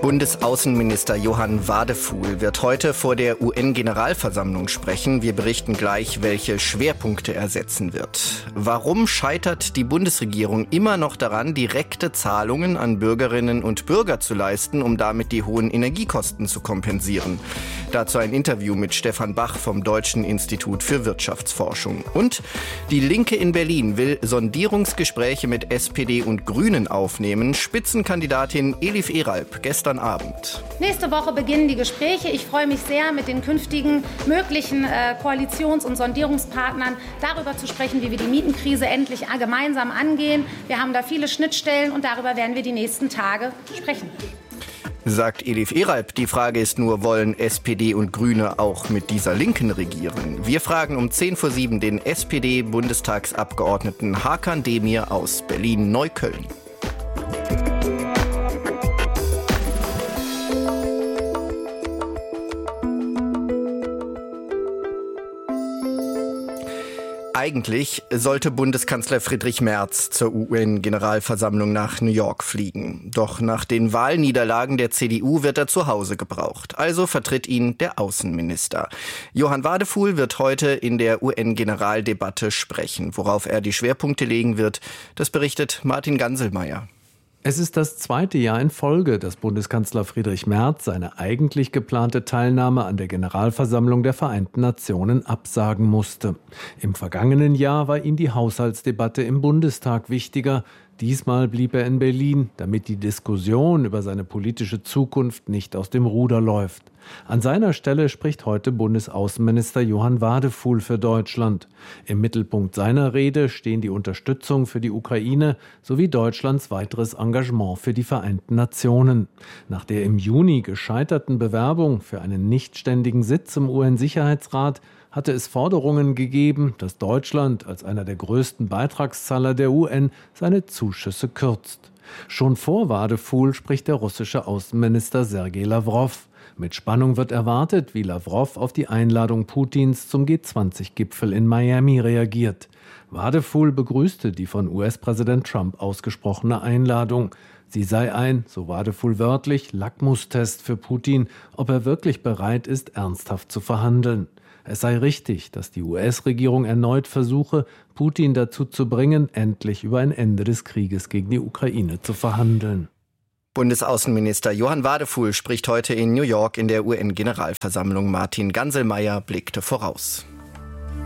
Bundesaußenminister Johann Wadefuhl wird heute vor der UN-Generalversammlung sprechen. Wir berichten gleich, welche Schwerpunkte er setzen wird. Warum scheitert die Bundesregierung immer noch daran, direkte Zahlungen an Bürgerinnen und Bürger zu leisten, um damit die hohen Energiekosten zu kompensieren? Dazu ein Interview mit Stefan Bach vom Deutschen Institut für Wirtschaftsforschung. Und die Linke in Berlin will Sondierungsgespräche mit SPD und Grünen aufnehmen. Spitzenkandidatin Elif Eralp gestern Abend. Nächste Woche beginnen die Gespräche. Ich freue mich sehr, mit den künftigen möglichen Koalitions- und Sondierungspartnern darüber zu sprechen, wie wir die Mietenkrise endlich gemeinsam angehen. Wir haben da viele Schnittstellen und darüber werden wir die nächsten Tage sprechen. Sagt Elif Eralp. Die Frage ist nur, wollen SPD und Grüne auch mit dieser Linken regieren? Wir fragen um 6:10 den SPD-Bundestagsabgeordneten Hakan Demir aus Berlin-Neukölln. Eigentlich sollte Bundeskanzler Friedrich Merz zur UN-Generalversammlung nach New York fliegen. Doch nach den Wahlniederlagen der CDU wird er zu Hause gebraucht. Also vertritt ihn der Außenminister. Johann Wadefuhl wird heute in der UN-Generaldebatte sprechen. Worauf er die Schwerpunkte legen wird, das berichtet Martin Ganselmeier. Es ist das zweite Jahr in Folge, dass Bundeskanzler Friedrich Merz seine eigentlich geplante Teilnahme an der Generalversammlung der Vereinten Nationen absagen musste. Im vergangenen Jahr war ihm die Haushaltsdebatte im Bundestag wichtiger. Diesmal blieb er in Berlin, damit die Diskussion über seine politische Zukunft nicht aus dem Ruder läuft. An seiner Stelle spricht heute Bundesaußenminister Johann Wadefuhl für Deutschland. Im Mittelpunkt seiner Rede stehen die Unterstützung für die Ukraine sowie Deutschlands weiteres Engagement für die Vereinten Nationen. Nach der im Juni gescheiterten Bewerbung für einen nichtständigen Sitz im UN-Sicherheitsrat hatte es Forderungen gegeben, dass Deutschland als einer der größten Beitragszahler der UN seine Zuschüsse kürzt. Schon vor Wadefuhl spricht der russische Außenminister Sergei Lawrow. Mit Spannung wird erwartet, wie Lawrow auf die Einladung Putins zum G20-Gipfel in Miami reagiert. Wadefuhl begrüßte die von US-Präsident Trump ausgesprochene Einladung. Sie sei ein, so Wadefuhl wörtlich, Lackmustest für Putin, ob er wirklich bereit ist, ernsthaft zu verhandeln. Es sei richtig, dass die US-Regierung erneut versuche, Putin dazu zu bringen, endlich über ein Ende des Krieges gegen die Ukraine zu verhandeln. Bundesaußenminister Johann Wadefuhl spricht heute in New York in der UN-Generalversammlung. Martin Ganselmeier blickte voraus.